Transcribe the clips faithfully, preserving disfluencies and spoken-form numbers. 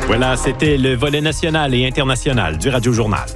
Voilà, c'était le volet national et international du Radio Journal.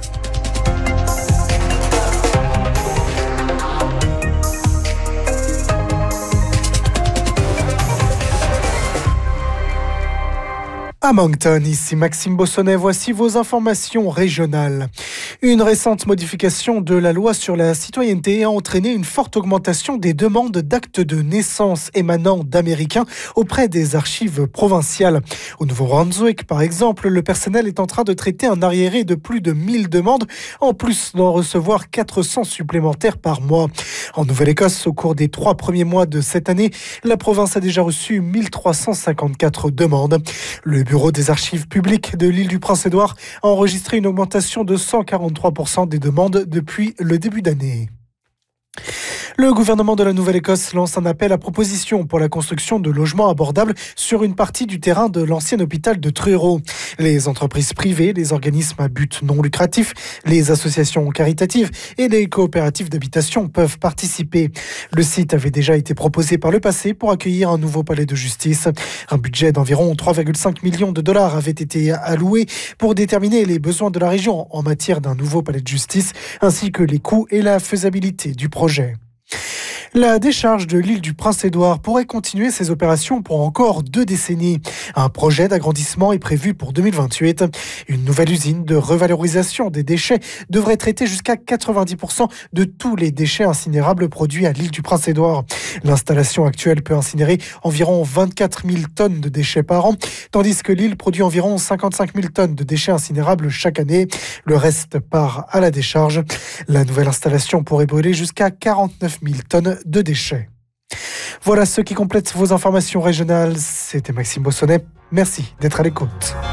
À Moncton, ici Maxime Bossonnet, voici vos informations régionales. Une récente modification de la loi sur la citoyenneté a entraîné une forte augmentation des demandes d'actes de naissance émanant d'Américains auprès des archives provinciales. Au Nouveau-Brunswick, par exemple, le personnel est en train de traiter un arriéré de plus de mille demandes, en plus d'en recevoir quatre cents supplémentaires par mois. En Nouvelle-Écosse, au cours des trois premiers mois de cette année, la province a déjà reçu mille trois cent cinquante-quatre demandes. Le Bureau des archives publiques de l'île du Prince-Édouard a enregistré une augmentation de cent quarante-trois pour cent des demandes depuis le début d'année. Le gouvernement de la Nouvelle-Écosse lance un appel à proposition pour la construction de logements abordables sur une partie du terrain de l'ancien hôpital de Truro. Les entreprises privées, les organismes à but non lucratif, les associations caritatives et les coopératives d'habitation peuvent participer. Le site avait déjà été proposé par le passé pour accueillir un nouveau palais de justice. Un budget d'environ trois virgule cinq millions de dollars avait été alloué pour déterminer les besoins de la région en matière d'un nouveau palais de justice, ainsi que les coûts et la faisabilité du projet. La décharge de l'île du Prince-Édouard pourrait continuer ses opérations pour encore deux décennies. Un projet d'agrandissement est prévu pour deux mille vingt-huit. Une nouvelle usine de revalorisation des déchets devrait traiter jusqu'à quatre-vingt-dix pour cent de tous les déchets incinérables produits à l'île du Prince-Édouard. L'installation actuelle peut incinérer environ vingt-quatre mille tonnes de déchets par an, tandis que l'île produit environ cinquante-cinq mille tonnes de déchets incinérables chaque année. Le reste part à la décharge. La nouvelle installation pourrait brûler jusqu'à quarante-neuf mille tonnes de déchets. Voilà ce qui complète vos informations régionales. C'était Maxime Bossonnet. Merci d'être à l'écoute.